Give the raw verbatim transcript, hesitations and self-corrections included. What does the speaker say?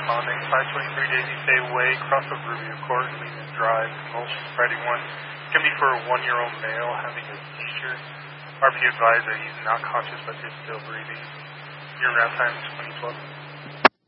responding. five twenty-three Daisy, stay away, cross over Rubio Court and Lehman Drive. Convulsions Friday one. Can be for a one-year-old male having a seizure. R P advised that he's not conscious but is still breathing. Your route time is twenty twelve.